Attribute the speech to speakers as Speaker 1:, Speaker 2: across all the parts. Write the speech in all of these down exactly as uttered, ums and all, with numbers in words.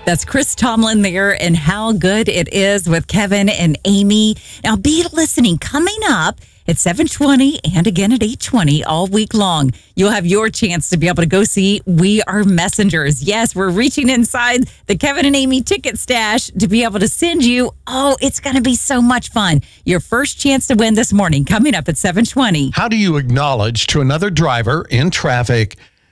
Speaker 1: That's Chris Tomlin there, and How Good It Is with Kevin and Amy. Now, be listening. Coming up at seven twenty and again at eight twenty all week long, you'll have your chance to be able to go see We Are Messengers. Yes, we're reaching inside the Kevin and Amy ticket stash to be able to send you. Oh, it's going to be so much fun. Your first chance to win this morning coming up at seven twenty.
Speaker 2: How do you acknowledge to another driver in traffic,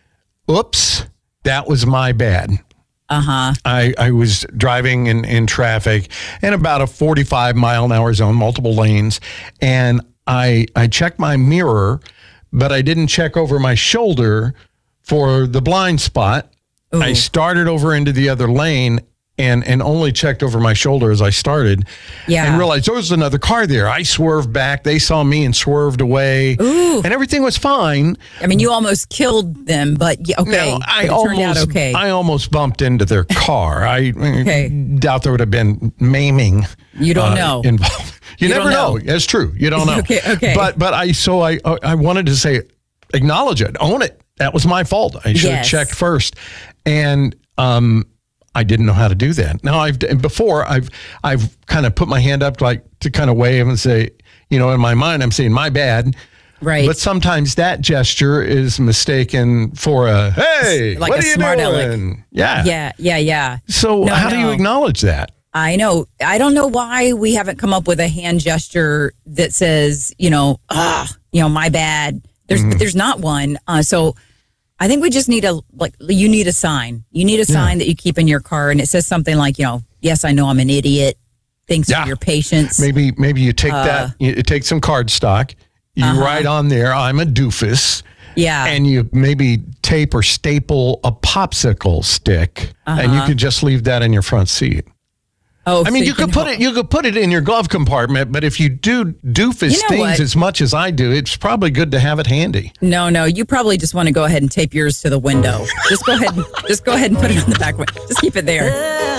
Speaker 2: oops, that was my bad?
Speaker 1: Uh-huh.
Speaker 2: I, I was driving in, in traffic in about a forty-five mile an hour zone, multiple lanes, and I I checked my mirror, but I didn't check over my shoulder for the blind spot. Ooh. I started over into the other lane and, and only checked over my shoulder as I started. Yeah. And realized there was another car there. I swerved back. They saw me and swerved away.
Speaker 1: Ooh.
Speaker 2: And everything was fine.
Speaker 1: I mean, you almost killed them, but yeah, okay.
Speaker 2: No, I
Speaker 1: it
Speaker 2: almost,
Speaker 1: turned out okay.
Speaker 2: I almost bumped into their car. I
Speaker 1: okay.
Speaker 2: doubt there would have been maiming.
Speaker 1: You don't
Speaker 2: uh,
Speaker 1: know.
Speaker 2: Involved. You, you never know. know. That's true. You don't know.
Speaker 1: okay, okay.
Speaker 2: But but I so I I wanted to say, acknowledge it, own it. That was my fault. I should
Speaker 1: yes.
Speaker 2: have checked first, and um, I didn't know how to do that. Now I've before I've I've kind of put my hand up like to kind of wave and say, you know, in my mind I'm saying my bad.
Speaker 1: Right.
Speaker 2: But sometimes that gesture is mistaken for a hey,
Speaker 1: like
Speaker 2: what
Speaker 1: a
Speaker 2: are you
Speaker 1: smart
Speaker 2: doing?
Speaker 1: aleck.
Speaker 2: Yeah.
Speaker 1: Yeah. Yeah. Yeah.
Speaker 2: So
Speaker 1: no,
Speaker 2: how
Speaker 1: no.
Speaker 2: do you acknowledge that?
Speaker 1: I know. I don't know why we haven't come up with a hand gesture that says, you know, ah, you know, my bad. There's mm-hmm. there's not one. Uh, so I think we just need a, like, you need a sign. You need a sign yeah. that you keep in your car, and it says something like, you know, yes, I know I'm an idiot. Thanks yeah. for your patience.
Speaker 2: Maybe maybe you take
Speaker 1: uh,
Speaker 2: that, you take some card stock, you uh-huh. write on there, I'm a doofus.
Speaker 1: Yeah.
Speaker 2: And you maybe tape or staple a popsicle stick, uh-huh. and you could just leave that in your front seat.
Speaker 1: Oh,
Speaker 2: I mean,
Speaker 1: so
Speaker 2: you could put it. You could put it in your glove compartment, but if you do doofus
Speaker 1: you know
Speaker 2: things
Speaker 1: what?
Speaker 2: as much as I do, it's probably good to have it handy.
Speaker 1: No, no, you probably just want to go ahead and tape yours to the window. Just go ahead, and, just go ahead and put it on the back window. Just keep it there.